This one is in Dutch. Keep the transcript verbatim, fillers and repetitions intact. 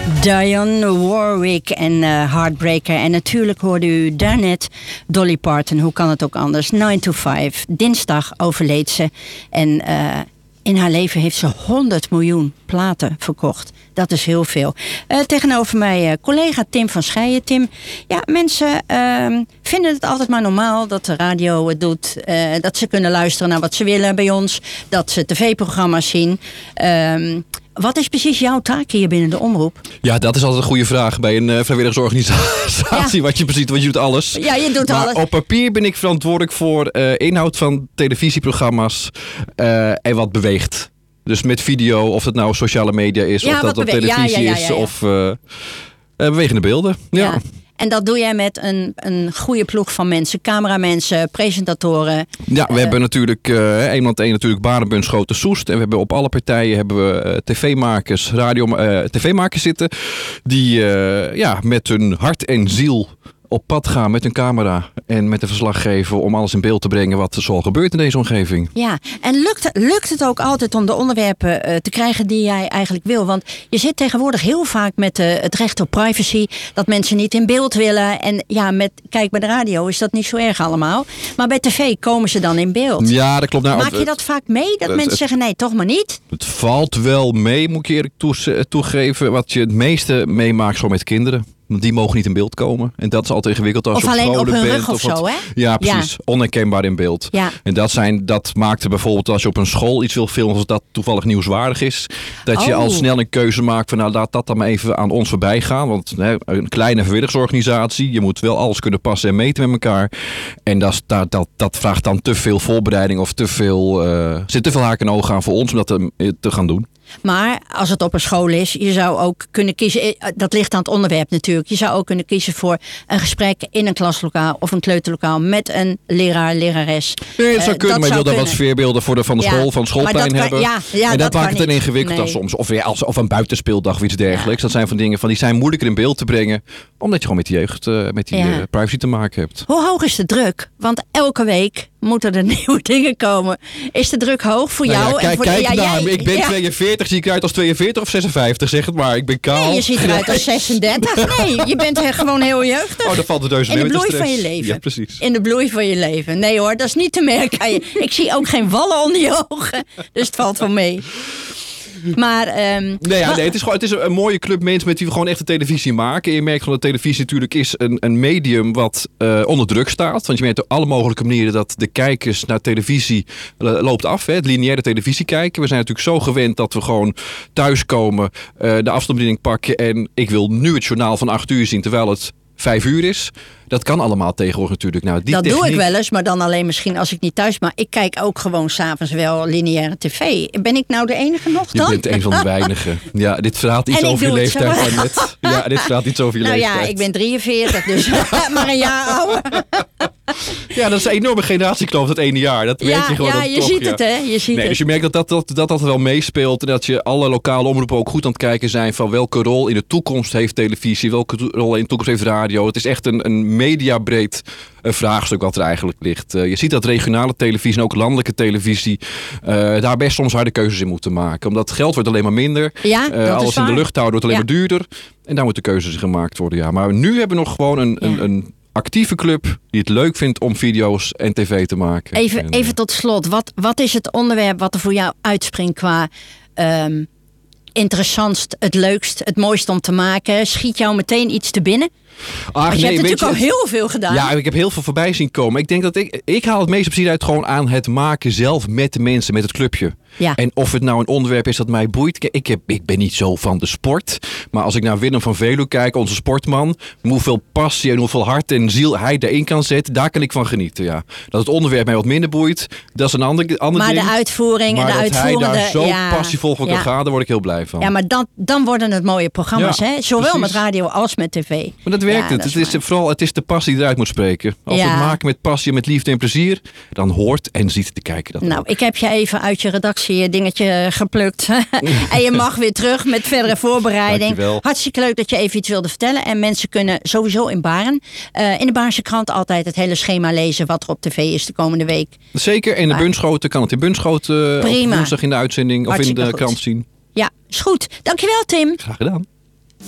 Dionne Warwick en uh, Heartbreaker. En natuurlijk hoorde u daarnet Dolly Parton. Hoe kan het ook anders? nine to five. Dinsdag overleed ze. En uh, in haar leven heeft ze honderd miljoen platen verkocht. Dat is heel veel. Uh, tegenover mij uh, collega Tim van Scheijen. Tim, ja, mensen uh, vinden het altijd maar normaal dat de radio het doet. Uh, dat ze kunnen luisteren naar wat ze willen bij ons. Dat ze tv-programma's zien. Uh, Wat is precies jouw taak hier binnen de omroep? Ja, dat is altijd een goede vraag bij een uh, vrijwilligersorganisatie. Ja. Wat je precies, want je doet alles. Ja, je doet maar alles. Op papier ben ik verantwoordelijk voor uh, inhoud van televisieprogramma's uh, en wat beweegt. Dus met video, of het nou sociale media is, ja, of dat op televisie ja, ja, ja, ja, is, ja. of uh, uh, bewegende beelden. Ja. ja. En dat doe jij met een, een goede ploeg van mensen, cameramensen, presentatoren. Ja, we uh, hebben natuurlijk uh, eenmaal één natuurlijk Barenbund Schoten Soest. En we hebben op alle partijen hebben we uh, tv-makers, radio, uh, tv-makers zitten. Die uh, ja, met hun hart en ziel op pad gaan met een camera en met een verslaggever om alles in beeld te brengen wat er zoal gebeurt in deze omgeving. Ja, en lukt, lukt het ook altijd om de onderwerpen uh, te krijgen die jij eigenlijk wil? Want je zit tegenwoordig heel vaak met uh, het recht op privacy, dat mensen niet in beeld willen. En ja, met, kijk, bij de radio is dat niet zo erg allemaal. Maar bij tv komen ze dan in beeld. Ja, dat klopt. Nou, Maak je dat vaak mee? Dat het, mensen het, zeggen nee, toch maar niet? Het valt wel mee, moet ik eerlijk toe, toegeven. Wat je het meeste meemaakt zo met kinderen. Die mogen niet in beeld komen. En dat is altijd ingewikkeld als of je op alleen op hun bent, rug of, of zo, hè? Ja, precies. Ja. Onherkenbaar in beeld. Ja. En dat, zijn, dat maakte bijvoorbeeld als je op een school iets wil filmen, als dat toevallig nieuwswaardig is, dat oh. je al snel een keuze maakt van nou laat dat dan maar even aan ons voorbij gaan. Want hè, een kleine vrijwilligersorganisatie, je moet wel alles kunnen passen en meten met elkaar. En dat, dat, dat, dat vraagt dan te veel voorbereiding of te veel, uh, zit te veel haken en ogen aan voor ons om dat te, te gaan doen. Maar als het op een school is, je zou ook kunnen kiezen, dat ligt aan het onderwerp natuurlijk, je zou ook kunnen kiezen voor een gesprek in een klaslokaal of een kleuterlokaal met een leraar, lerares. Nee, dat zou uh, kunnen, maar je wil daar wat sfeerbeelden voor de, van de ja, school, van het schoolplein kan, hebben. Ja, ja, en dat, dat maakt het dan ingewikkeld nee. soms. Of, ja, als, of een buitenspeeldag of iets dergelijks. Ja. Dat zijn van dingen van die zijn moeilijker in beeld te brengen, omdat je gewoon met die jeugd, uh, met die ja. uh, privacy te maken hebt. Hoe hoog is de druk? Want elke week moeten er nieuwe dingen komen. Is de druk hoog voor nou jou? Ja, kijk, en voor kijk de, ja, naar jij, me. Ik ben ja. tweeënveertig, zie ik eruit als tweeënveertig of zesenvijftig, zeg het maar. Ik ben kaal. Nee, je ziet eruit als zesendertig. Nee, je bent gewoon heel jeugdtig. Oh, dat valt er dus in de bloei van je leven. Ja, precies. In de bloei van je leven. Nee hoor, dat is niet te merken aan je. Ik zie ook geen wallen onder je ogen. Dus het valt wel mee. Maar, um, nee, ja, nee, het is gewoon het is een mooie club mensen met wie we gewoon echt de televisie maken. En je merkt gewoon dat televisie natuurlijk is een, een medium wat uh, onder druk staat. Want je merkt op alle mogelijke manieren dat de kijkers naar televisie uh, loopt af. Hè, het lineaire televisie kijken. We zijn natuurlijk zo gewend dat we gewoon thuiskomen, uh, de afstandsbediening pakken en ik wil nu het journaal van acht uur zien terwijl het vijf uur is. Dat kan allemaal tegenwoordig natuurlijk. Nou, die dat techniek... doe ik wel eens, maar dan alleen misschien als ik niet thuis. Maar ik kijk ook gewoon 's avonds wel lineaire tv. Ben ik nou de enige nog dan? Je bent een van de weinigen. Ja, dit verhaalt iets over je leeftijd van net. Ja, dit verhaalt iets over je nou leeftijd. Nou ja, ik ben drieënveertig, dus maar een jaar ouder. Ja, dat is een enorme generatiekloof, dat ene jaar. Dat ja, merk je gewoon ja, je toch, ziet ja. het, hè? Je ziet nee, het. Dus je merkt dat dat, dat, dat dat wel meespeelt. En dat je alle lokale omroepen ook goed aan het kijken zijn van welke rol in de toekomst heeft televisie, welke rol in de toekomst heeft radio. Het is echt een, een mediabreed uh, vraagstuk wat er eigenlijk ligt. Uh, je ziet dat regionale televisie en ook landelijke televisie uh, daar best soms harde keuzes in moeten maken. Omdat het geld wordt alleen maar minder. Ja, uh, dat alles is in waar. de lucht houden wordt alleen ja. maar duurder. En daar moeten keuzes in gemaakt worden. Ja. Maar nu hebben we nog gewoon een, ja. een, een actieve club die het leuk vindt om video's en tv te maken. Even, en, even tot slot. Wat, wat is het onderwerp wat er voor jou uitspringt qua um, interessantst, het leukst, het mooist om te maken? Schiet jou meteen iets te binnen? Ach, je nee, hebt natuurlijk je, al heel veel gedaan. Ja, ik heb heel veel voorbij zien komen. Ik denk dat ik, ik haal het meest plezier uit gewoon aan het maken zelf met de mensen, met het clubje. Ja. En of het nou een onderwerp is dat mij boeit. Ik, heb, ik ben niet zo van de sport. Maar als ik naar Willem van Veluwe kijk, onze sportman, hoeveel passie en hoeveel hart en ziel hij erin kan zetten, daar kan ik van genieten. Ja. Dat het onderwerp mij wat minder boeit, dat is een ander, ander maar ding. de uitvoering maar en de dat uitvoerende... hij daar zo ja, passievol voor ja. kan gaan, daar word ik heel blij van. Ja, maar dan, dan worden het mooie programma's, ja, hè? Zowel precies. met radio als met tv. Maar dat werkt ja, het. Dat Het is, is vooral, het is de passie die eruit moet spreken. Als ja. we het maken met passie, met liefde en plezier, dan hoort en ziet de kijker dat Nou, ook. ik heb je even uit je redactie je dingetje geplukt. En je mag weer terug met verdere voorbereiding. Dankjewel. Hartstikke leuk dat je even iets wilde vertellen. En mensen kunnen sowieso in Baren, uh, in de Baarnse krant altijd het hele schema lezen wat er op tv is de komende week. Zeker. En in de Bunschoten kan het in Bunschoten uh, op woensdag in de uitzending of Hartstikke in de goed. krant zien. Ja, is goed. Dankjewel, Tim. Graag gedaan.